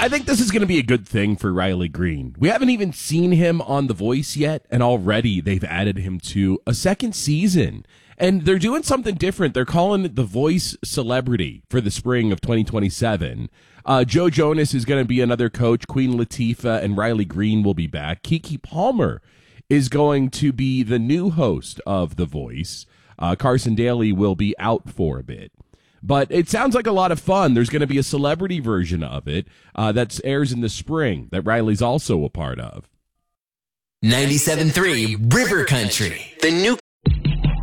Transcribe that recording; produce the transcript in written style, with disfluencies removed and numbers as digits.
I think this is going to be a good thing for Riley Green. We haven't even seen him on The Voice yet, and already they've added him to a second season. And they're doing something different. They're calling it The Voice Celebrity for the spring of 2027. Joe Jonas is going to be another coach. Queen Latifah and Riley Green will be back. Keke Palmer is going to be the new host of The Voice. Carson Daly will be out for a bit. But it sounds like a lot of fun. There's going to be a celebrity version of it that airs in the spring that Riley's also a part of. 97.3 River Country. The new